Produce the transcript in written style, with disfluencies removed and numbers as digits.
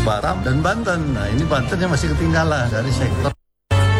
Batam dan Banten. Nah, ini Banten yang masih ketinggalan dari sektor